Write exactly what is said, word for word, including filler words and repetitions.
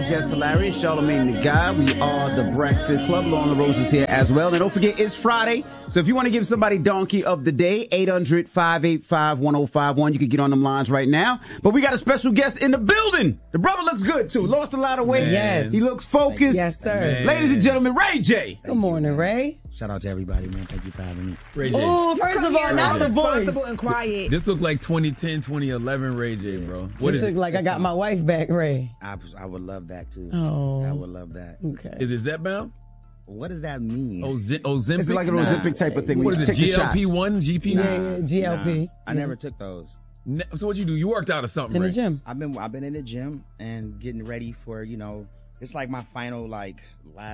Jess Hilarious, Charlamagne the Guy. We are the Breakfast Club. Lauren LaRose is here as well. And don't forget, it's Friday. So if you want to give somebody Donkey of the Day, eight hundred, five eight five, one oh five one. You can get on them lines right now. But we got a special guest in the building. The brother looks good, too. Lost a lot of weight. Yes. He looks focused. Yes, sir. Man. Ladies and gentlemen, Ray J. Good morning, Ray. Shout out to everybody, man. Thank you for having me. Ray J. Oh, first of all, not the voice. Responsible and quiet. This look like twenty ten, twenty eleven Ray J, bro. What This is look it? like I got my wife back, Ray. I, I would love that, too. Oh. I would love that. Okay. Is it Zepbound? What does that mean? Oz- Ozempic? It's like an Ozempic type of thing. What where is you it, take the G L P one, G P one? Yeah, yeah, G L P. Nah, I never took those. Ne- So what you do? You worked out or something, In Ray? the gym. I've been I've been in the gym and getting ready for, you know, it's like my final like last